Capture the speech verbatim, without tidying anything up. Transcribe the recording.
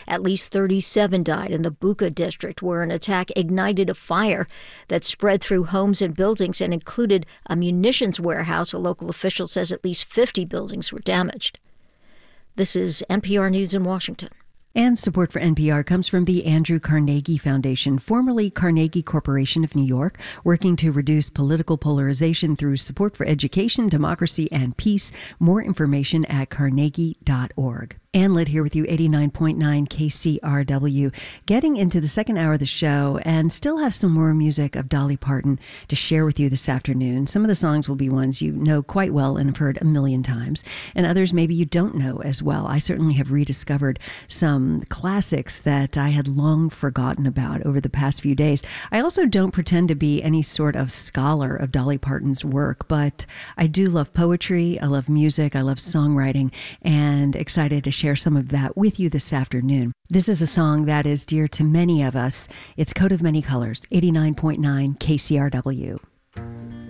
At least thirty-seven died in the Buca district, where an attack ignited a fire that spread through homes and buildings and included a munitions warehouse. A local official says at least fifty buildings were damaged. This is N P R News in Washington. And support for N P R comes from the Andrew Carnegie Foundation, formerly Carnegie Corporation of New York, working to reduce political polarization through support for education, democracy, and peace. More information at carnegie dot org. Ann Litt here with you, eighty-nine point nine K C R W, getting into the second hour of the show, and still have some more music of Dolly Parton to share with you this afternoon. Some of the songs will be ones you know quite well and have heard a million times, and others maybe you don't know as well. I certainly have rediscovered some classics that I had long forgotten about over the past few days. I also don't pretend to be any sort of scholar of Dolly Parton's work, but I do love poetry, I love music, I love songwriting, and excited to share share some of that with you this afternoon. This is a song that is dear to many of us. It's Coat of Many Colors, eighty-nine point nine K C R W.